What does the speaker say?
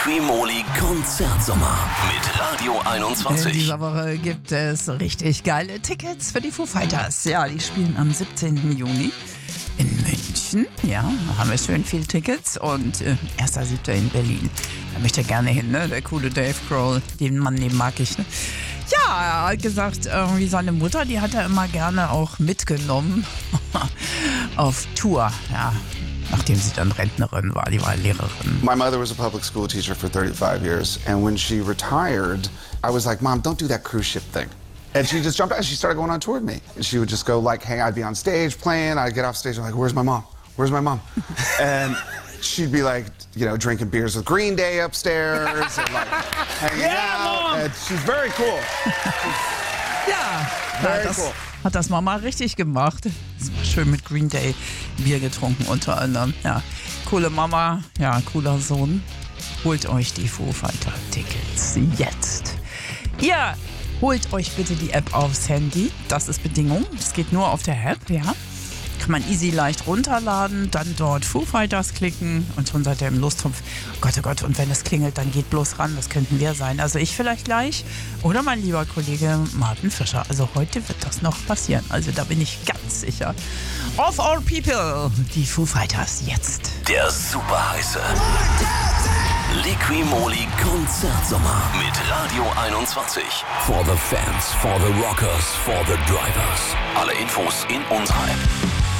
Liqui-Moly Konzertsommer mit Radio 21. In dieser Woche gibt es richtig geile Tickets für die Foo Fighters. Ja, die spielen am 17. Juni in München. Ja, da haben wir schön viel Tickets. Und 1.7. in Berlin. Da möchte ich gerne hin, ne? Der coole Dave Grohl, den Mann, den mag ich, ne? Ja, er hat gesagt, irgendwie seine Mutter, die hat er immer gerne auch mitgenommen auf Tour, ja. Nachdem sie dann Rentnerin war, die war Lehrerin. My mother was a public school teacher for 35 years, and when she retired, I was like, Mom, don't do that cruise ship thing. And she just jumped out and she started going on tour with me. And she would just go like, hey, I'd be on stage playing, I'd get off stage, I'm like, where's my mom? Where's my mom? And she'd be like, you know, drinking beers with Green Day upstairs and like hanging out. And she's very cool. Ja, Very cool. Hat das Mama richtig gemacht. Das war schön mit Green Day Bier getrunken unter anderem. Ja, coole Mama, ja, cooler Sohn. Holt euch die Foo Fighter Tickets jetzt. Ihr holt euch bitte die App aufs Handy. Das ist Bedingung. Es geht nur auf der App, ja. Kann man easy leicht runterladen, dann dort Foo Fighters klicken und schon seid ihr im Lostrumpf. Oh Gott, und wenn es klingelt, dann geht bloß ran, das könnten wir sein. Also ich vielleicht gleich oder mein lieber Kollege Martin Fischer. Also heute wird das noch passieren, also da bin ich ganz sicher. Of all people, die Foo Fighters jetzt. Der super heiße Liqui-Moly Konzertsommer mit Radio 21. For the fans, for the rockers, for the drivers. Alle Infos in unserer App.